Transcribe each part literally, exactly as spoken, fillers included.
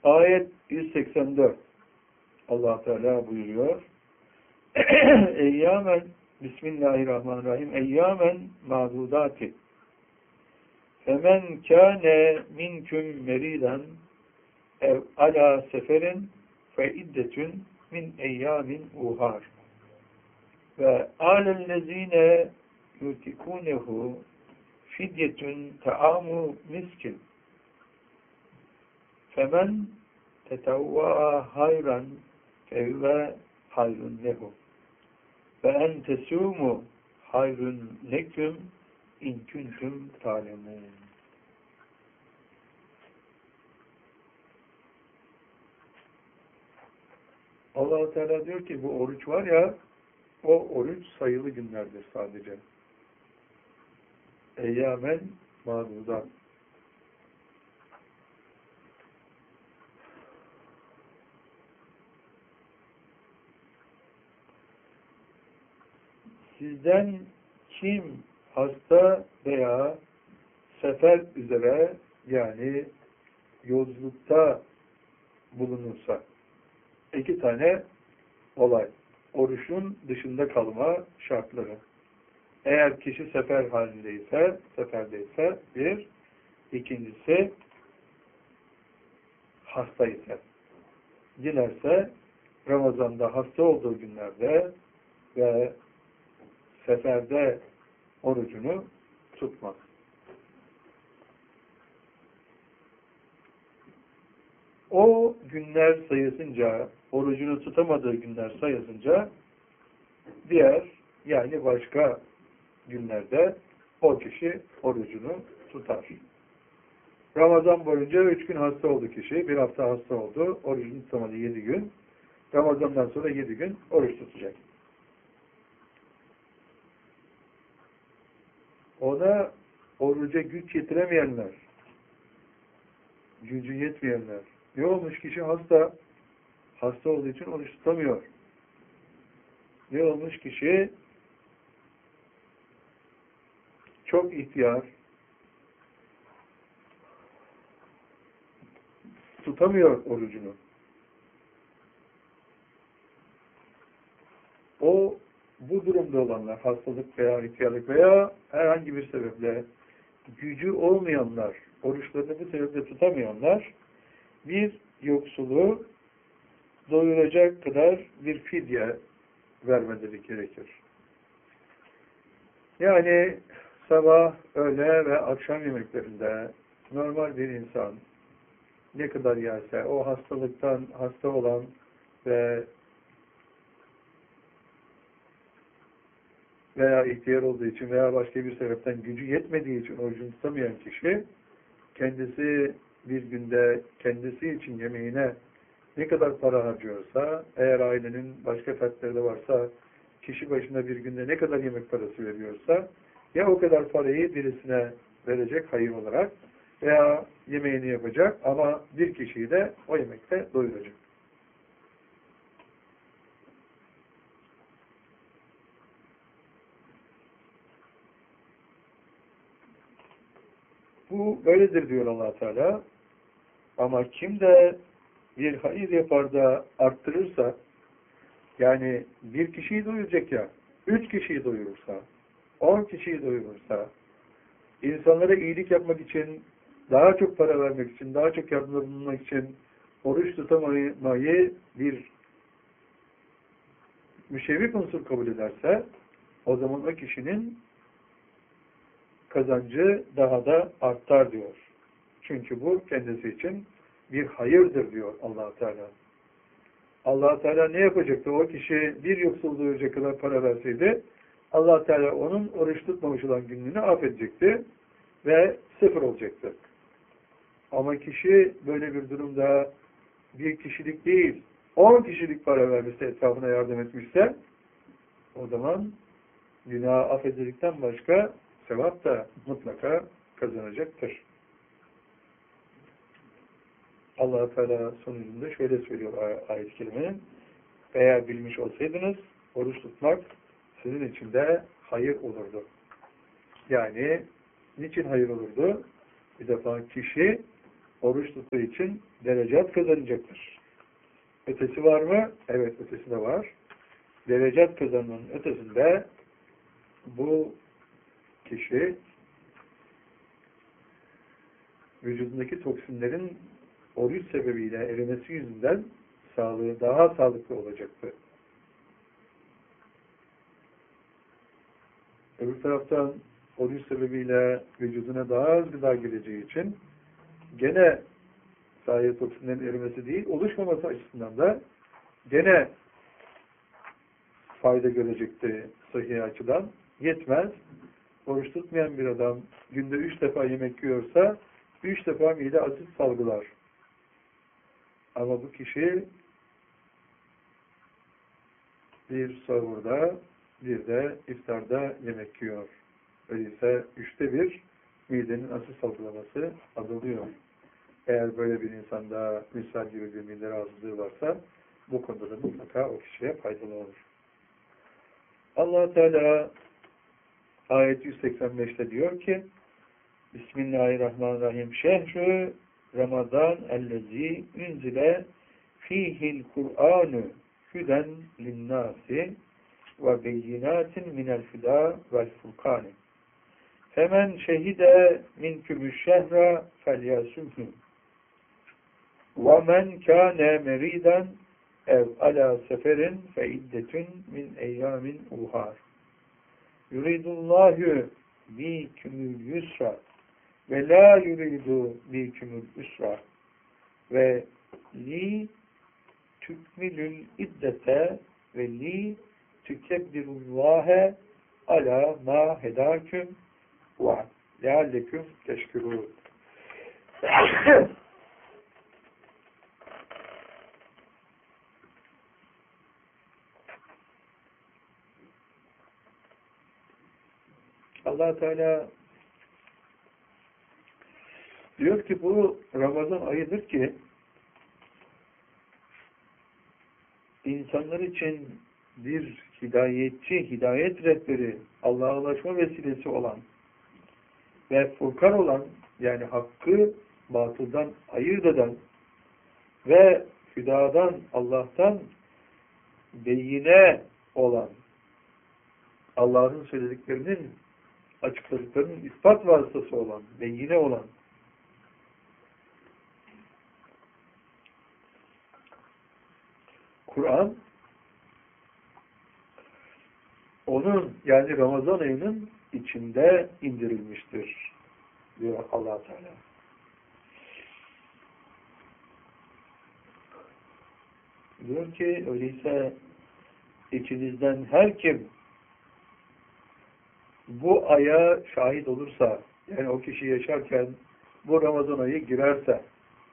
Ayet yüz seksen dört. Allah Teala buyuruyor. Eyyamen Bismillahirrahmanirrahim. Eyyamen ma'dudati. Femen kâne minküm meriden ev ala seferin fe iddetün min eyyamin uhar. Ve alellezine yutikunehu fidyetün te'amu miskin. Femen tetevva hayran fevve hayrun lehu. Ve en tesûmu hayrun leküm in kuntum ta'lemun. Allah Teala diyor ki bu oruç var ya, o oruç sayılı günlerdir sadece. Eyyamen mağdudan. Sizden kim hasta veya sefer üzere, yani yolculukta bulunursa, iki tane olay. Oruçun dışında kalma şartları. Eğer kişi sefer halindeyse, seferdeyse bir, ikincisi hasta ise. Dilerse Ramazan'da hasta olduğu günlerde ve seferde orucunu tutmaz. O günler sayısınca, orucunu tutamadığı günler sayısınca diğer, yani başka günlerde o kişi orucunu tutar. Ramazan boyunca üç gün hasta oldu kişi, bir hafta hasta oldu, orucunu tutamadı yedi gün. Ramazan'dan sonra yedi gün oruç tutacak. Ona oruca güç yetiremeyenler, gücü yetmeyenler, ne olmuş kişi hasta, hasta olduğu için oruç tutamıyor. Ne olmuş kişi çok ihtiyar, tutamıyor orucunu. O, bu durumda olanlar, hastalık veya ihtiyarlık veya herhangi bir sebeple gücü olmayanlar, oruçlarını bu sebeple tutamayanlar, bir yoksulu doyuracak kadar bir fidye vermeleri gerekir. Yani sabah, öğle ve akşam yemeklerinde normal bir insan ne kadar yerse, o hastalıktan hasta olan ve veya ihtiyar olduğu için veya başka bir sebepten gücü yetmediği için orucunu tutamayan kişi, kendisi bir günde kendisi için yemeğine ne kadar para harcıyorsa, eğer ailenin başka fertleri de varsa, kişi başına bir günde ne kadar yemek parası veriyorsa, ya o kadar parayı birisine verecek hayır olarak veya yemeğini yapacak ama bir kişiyi de o yemekte doyuracak. Bu böyledir diyor Allah Teala. Ama kim de bir hayır yapar da arttırırsa, yani bir kişiyi doyuracak ya, üç kişiyi doyurursa, on kişiyi doyurursa, insanlara iyilik yapmak için, daha çok para vermek için, daha çok yardımda bulunmak için oruç tutamayı bir müşevvik unsur kabul ederse, o zaman o kişinin kazancı daha da artar diyor. Çünkü bu kendisi için bir hayırdır diyor Allah Teala. Allah Teala ne yapacaktı? O kişi bir yoksul doyuracak kadar para verseydi, Allah Teala onun oruç tutmamış olan günlüğünü affedecekti ve sıfır olacaktı. Ama kişi böyle bir durumda bir kişilik değil, on kişilik para vermişse, etrafına yardım etmişse, o zaman günah affedildikten başka sevap da mutlaka kazanacaktır. Allah Teala sonucunda şöyle söylüyor ayet-i kerimenin: eğer bilmiş olsaydınız oruç tutmak sizin için de hayır olurdu. Yani niçin hayır olurdu? Bir defa kişi oruç tuttuğu için derecat kazanacaktır. Ötesi var mı? Evet, ötesi de var. Derecat kazanmanın ötesinde bu kişi vücudundaki toksinlerin oruç sebebiyle erimesi yüzünden sağlığı daha sağlıklı olacaktı. Öbür taraftan oruç sebebiyle vücuduna daha az gıda gireceği için gene sadece toksinlerin erimesi değil, oluşmaması açısından da gene fayda görecekti sıhhi açıdan. Yetmez. Oruç tutmayan bir adam günde üç defa yemek yiyorsa üç defa mide asit salgılar. Ama bu kişi bir sahurda bir de iftarda yemek yiyor. Öyleyse üçte bir midenin asit salgılaması azalıyor. Eğer böyle bir insanda misal gibi bir mide rahatsızlığı varsa bu konuda da mutlaka o kişiye faydalı olur. Allah Teala ayet yüz seksen beşte diyor ki Bismillahirrahmanirrahim. Şehrü Ramazan ellezî ünzile fîhil Kur'anu hüden linnâsi ve beyinâtin minel hüdâ vel furkâni. Femen şehide minkümüş şehra felyasümhü. Ve men kâne merîden ev alâ seferin fe iddetün min eyyâmin uhâr. Yuridullahu bikümül yusra ve la yuridu bikümül usra ve li tükmilül iddete ve li tükebbirullâhe ala ma hedâküm ve lealleküm teşkürûn. Allah Teala diyor ki bu Ramazan ayıdır ki insanlar için bir hidayetçi, hidayet rehberi, Allah'a ulaşma vesilesi olan ve furkan olan, yani hakkı batıldan ayırt eden ve hüdadan, Allah'tan beyine olan, Allah'ın söylediklerinin açıkladıklarının ispat vasıtası olan, beyine olan Kur'an, onun yani Ramazan ayının içinde indirilmiştir diyor Allah Teala. Diyor ki öyleyse içinizden her kim bu aya şahit olursa, yani o kişi yaşarken bu Ramazan ayı girerse,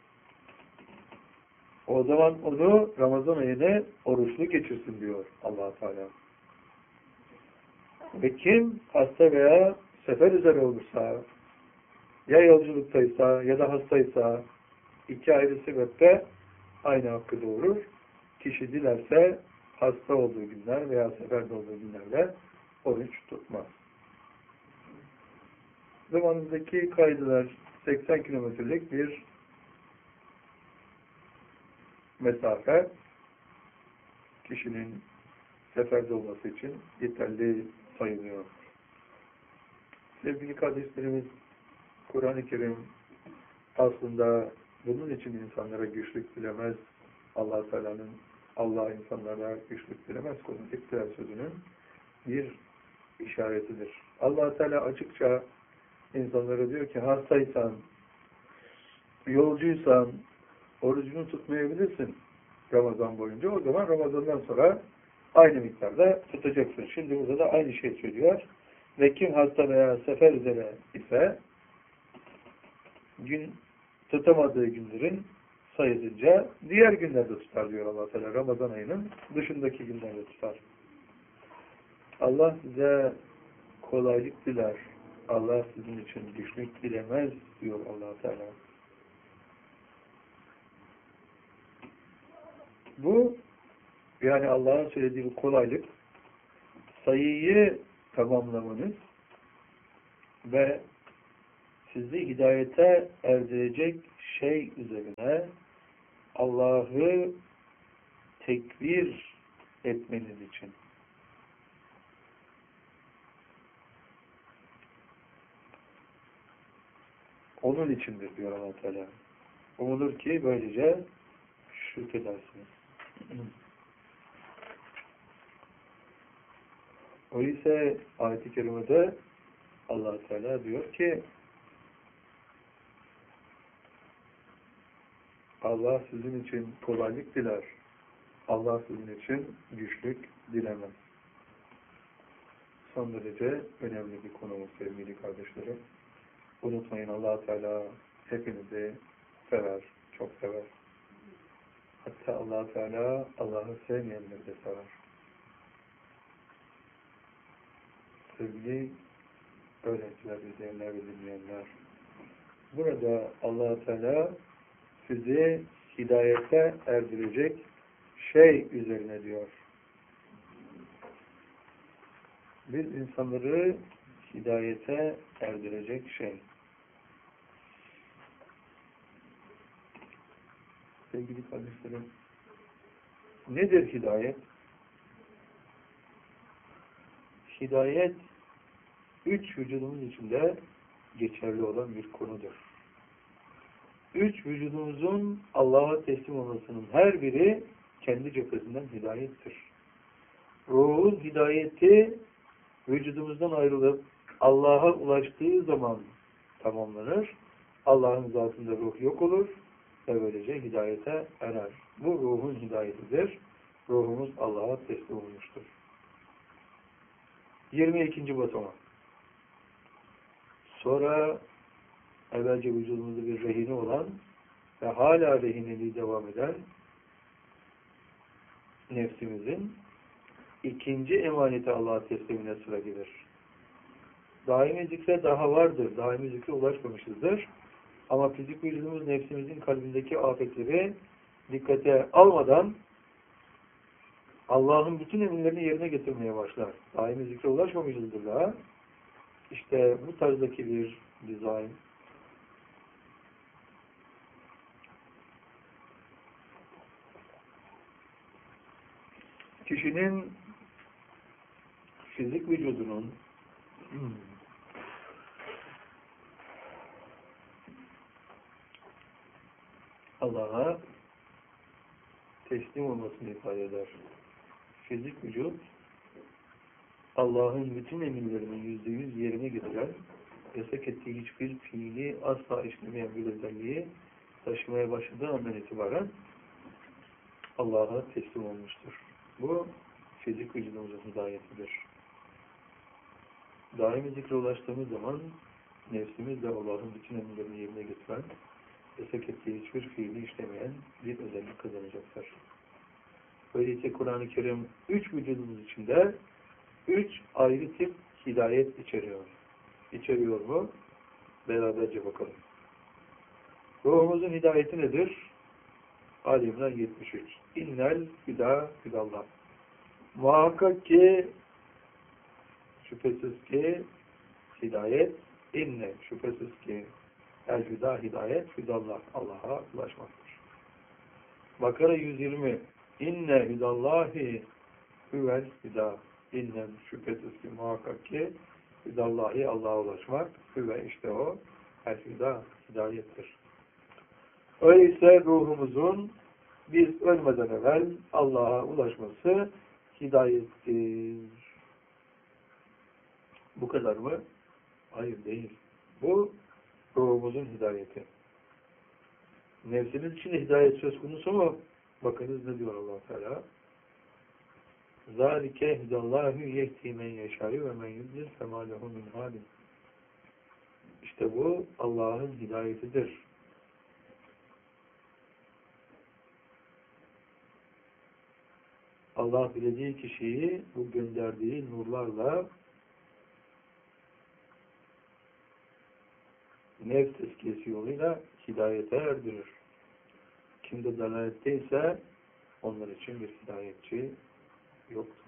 o zaman onu Ramazan ayını oruçlu geçirsin diyor Allah Teala. Ve kim hasta veya sefer üzere olursa, ya yolculuktaysa ya da hastaysa, iki ayrı sebeple aynı hakkı doğurur. Kişi dilerse hasta olduğu günler veya seferde olduğu günlerde oruç tutmaz. Zamanımızdaki kaydılar seksen kilometrelik bir mesafe kişinin seferde olması için yeterli sayılıyor. Sevgili kardeşlerimiz, Kur'an-ı Kerim aslında bunun için insanlara güçlük dilemez. Allah Teala'nın Allah insanlara güçlük dilemez konu iktidar sözünün bir işaretidir. Allah Teala açıkça insanlara diyor ki hastaysan, yolcuysan orucunu tutmayabilirsin Ramazan boyunca. O zaman Ramazan'dan sonra aynı miktarda tutacaksın. Şimdi burada da aynı şey söylüyor. Ve kim hasta veya sefer üzere ise gün tutamadığı günlerin sayılınca diğer günlerde tutar diyor Allah Teala. Ramazan ayının dışındaki günlerde tutar. Allah size kolaylık diler. Allah sizin için güçlük dilemez diyor Allah Teala. Bu yani Allah'ın söylediği bu kolaylık sayıyı tamamlamanız ve sizi hidayete erdirecek şey üzerine Allah'ı tekbir etmeniz için. Onun içindir diyor Allah Teala. Umulur ki böylece şükredersiniz. Öyleyse ayet-i kerimede Allah Teala diyor ki Allah sizin için kolaylık diler. Allah sizin için güçlük dilemez. Son derece önemli bir konumuz sevgili kardeşlerim. Unutmayın Allah Teala hepinizi sever, çok sever. Hatta Allah Teala Allah'ı sevmeyenleri de sever. Sevgili öğrenciler, izleyenler ve dinleyenler. Burada Allah Teala sizi hidayete erdirecek şey üzerine diyor. Biz insanları hidayete erdirecek şey. Sevgili kardeşlerim, nedir hidayet? Hidayet, üç vücudumuz içinde geçerli olan bir konudur. Üç vücudumuzun Allah'a teslim olmasının her biri kendi cephesinden hidayettir. Ruhun hidayeti vücudumuzdan ayrılıp Allah'a ulaştığı zaman tamamlanır. Allah'ın zatında ruh yok olur ve böylece hidayete erer. Bu ruhun hidayetidir. Ruhumuz Allah'a teslim olmuştur. yirmi ikinci basamak. Sonra evvelce vücudumuzda bir rehine olan ve hala rehineliği devam eden nefsimizin ikinci emaneti Allah'a teslimine sıra gelir. Daimi zikre daha vardır. Daimi zikre ulaşmamışızdır. Ama fizik vücudumuz nefsimizin kalbindeki afetleri dikkate almadan Allah'ın bütün emirlerini yerine getirmeye başlar. Daimi zikre ulaşmamışızdır daha. İşte bu tarzdaki bir dizayn, kişinin fizik vücudunun Allah'a teslim olmasını ifade eder. Fizik vücut Allah'ın bütün emirlerinin yüzde yüz yerine getiren, yasak ettiği hiçbir fiili asla işlemeyen bir özelliği taşımaya başladığı andan itibaren Allah'a teslim olmuştur. Bu fizik vücudumuzun hidayetidir. Daimi zikre ulaştığımız zaman nefsimiz de Allah'ın bütün emirlerini yerine getiren, yasak ettiği hiçbir fiili işlemeyen bir özellik kazanacaktır. Böylece Kur'an-ı Kerim üç vücudumuz içinde üç ayrı tip hidayet içeriyor. İçeriyor mu? Beraberce bakalım. Ruhumuzun hidayeti nedir? Ali İmran yetmiş üç. İnnel hüda hüdallah. Muhakkak ki şüphesiz ki hidayet inne şüphesiz ki el hüda hidayet hüdallah Allah'a ulaşmaktır. Bakara yüz yirmi. İnne hüdallahi hüvel hüda. İnne şüphesiz ki muhakkak ki hüdallahi Allah'a ulaşmak hüve işte o el hüda hidayettir. Öyleyse ruhumuzun biz ölmeden evvel Allah'a ulaşması hidayettir. Bu kadar mı? Hayır değil. Bu ruhumuzun hidayeti. Nefsimiz için de hidayet söz konusu mu? Bakınız ne diyor Allah Teala? Zalike hidallahu yehdi men yeşâ'yu ve men yudlil femâ lehu min hâlim. İşte bu Allah'ın hidayetidir. Allah dilediği kişiyi bu gönderdiği nurlarla nefs tezkiyesi yoluyla hidayete erdirir. Kimde dalaletteyse onlar için bir hidayetçi yoktur.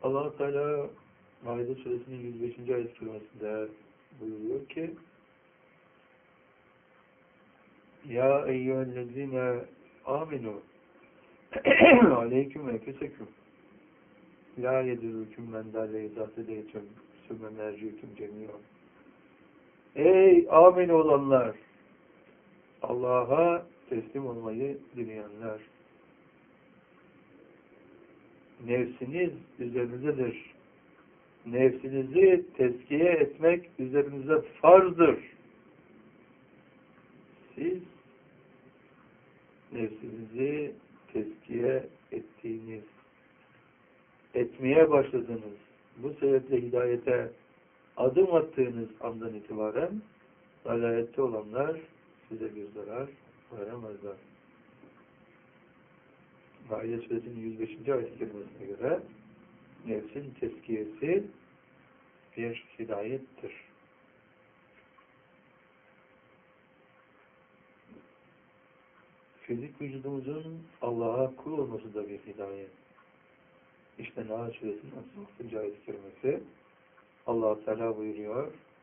Allah Teala Maide Suresinin yüz beşinci ayet kerimesinde buyuruyor ki Ya eyyühellezine aminu aleyküm ve keseküm la yedirüküm men dalle izahsedeytüm sümme mercüküm cemiyon. Ey amin olanlar, Allah'a teslim olmayı dileyenler, nefsiniz üzerinizdedir. Nefsinizi tezkiye etmek üzerinize farzdır. Siz nefsinizi tezkiye ettiğiniz, etmeye başladınız. Bu sebeple hidayete adım attığınız andan itibaren dalalette olanlar size bir zarar veremezler. Maide Suresinin yüz beşinci ayet kerimesine göre nefsin tezkiyesi bir hidayettir. Fizik vücudumuzun Allah'a kul olması da bir hidayet. İşte Nahl Suresinin otuz altıncı ayet kerimesi Allah Teala buyuruyor.